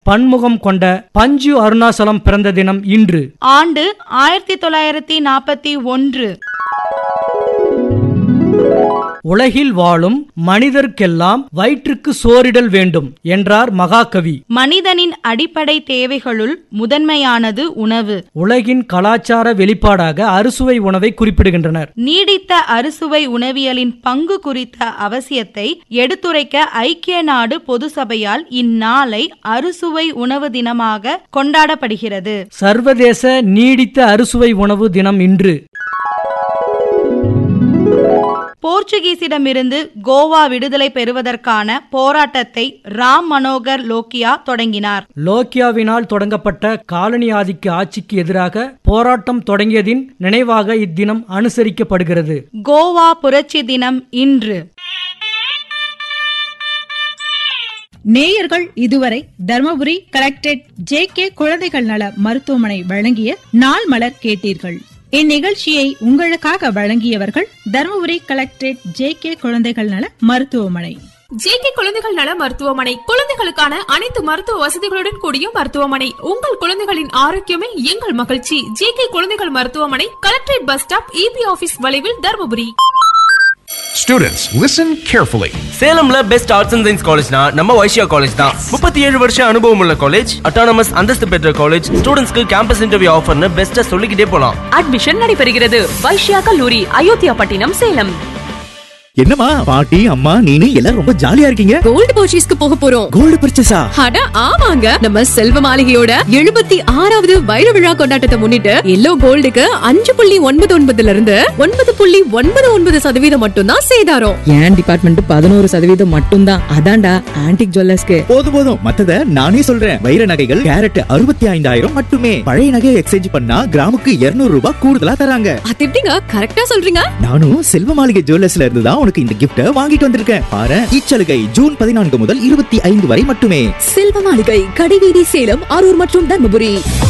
பன்முகம் கொண்ட பஞ்சு அருணாசலம் பிறந்த தினம் இன்று. ஆண்டு 1941. உலகில் வாழும் மனிதர்க்கெல்லாம் வயிற்றுக்கு சோறிடல் வேண்டும் என்றார் மகாகவி. மனிதனின் அடிப்படை தேவைகளுள் முதன்மையானது உணவு. உலகின் கலாச்சார வெளிப்பாடாக அறுசுவை உணவை குறிப்பிடுகின்றனர். நீடித்த அறுசுவை உணவியலின் பங்கு குறித்த அவசியத்தை எடுத்துரைக்க ஐக்கிய நாடு பொது சபையால் இந்நாளை அறுசுவை உணவு தினமாக கொண்டாடப்படுகிறது. சர்வதேச நீடித்த அறுசுவை உணவு தினம் இன்று. போர்ச்சுகீசிடமிருந்து கோவா விடுதலை பெறுவதற்கான போராட்டத்தை ராம் மனோகர் லோக்கியா தொடங்கினார். லோக்கியாவினால் தொடங்கப்பட்ட காலனி ஆதிக்க ஆட்சிக்கு எதிராக போராட்டம் தொடங்கியதின் நினைவாக இத்தினம் அனுசரிக்கப்படுகிறது. கோவா புரட்சி தினம் இன்று. நேயர்கள் இதுவரை தர்மபுரி கலெக்டரேட் JK குழந்தைகள் நல மருத்துவமனை வழங்கிய நாள் மலர் கேட்டீர்கள். இந்நிகழ்ச்சியை உங்களுக்காக வழங்கியவர்கள் தர்மபுரி கலெக்டரேட் JK குழந்தைகள் நல மருத்துவமனை. JK குழந்தைகள் நல மருத்துவமனை குழந்தைகளுக்கான அனைத்து மருத்துவ வசதிகளுடன் கூடிய மருத்துவமனை. உங்கள் குழந்தைகளின் ஆரோக்கியமே எங்கள் மகிழ்ச்சி. JK குழந்தைகள் மருத்துவமனை, collectorate bus stop, EB office வளைவில், Dharmapuri. Students, listen carefully. சேலம்ல best arts and science காலேஜ்னா நம்ம வைஷ்யா காலேஜ் தான். 37 வருஷம் அனுபவம் உள்ள காலேஜ், அட்டானமஸ் அந்தஸ்து பெற்ற காலேஜ், ஸ்டூடெண்ட்ஸ்க்கு கேம்பஸ் இன்டர்வியூ ஆஃபர்னு பெஸ்ட்டா சொல்லிக்கிட்டே போலாம். அட்மிஷன் நடைபெறுகிறது. வைஷ்யா கல்லூரி, அயோத்தியா பட்டினம், சேலம். என்னமா பாட்டி அம்மா நீனு எல்லாரும் ரொம்ப ஜாலியா இருக்கீங்க? கோல்டு பர்ச்சேஸ்க்கு போக போறோம். கோல்டு பர்ச்சேஸா? அட ஆமாங்க, நம்ம செல்வ மாளிகையோட 76வது வைர விழா கொண்டாட்டத்தை முன்னிட்டு எல்லோ கோல்டுக்கு 5.99 இருந்து 9.99% மட்டும் தான் சேதாரம். என் டிபார்ட்மெண்ட் 11% மட்டும் தான். அதான்டா ஆன்டிக் ஜுவல்லர்ஸ்க்கு. போதும் மத்தத நானே சொல்றேன். வைர நகைகள் கேரட் 65,000 மட்டுமே. பழைய நகையை எக்ஸ்சேஞ்ச் பண்ணா கிராமுக்கு 200 ரூபாய் கூடுதலா தராங்க. அது எப்படிங்க கரெக்டா சொல்றீங்க? நானும் செல்வ மாளிகை ஜுவல்லர்ஸ்ல இருந்து தான் உனக்கு இந்த கிஃப்ட் வாங்கிட்டு வந்திருக்கேன். பாரு, இச்சலுகை ஜூன் 14 முதல் 25 வரை மட்டுமே. செல்வ மாளிகை, கடைவீதி, சேலம், அரூர் மற்றும் தர்மபுரி.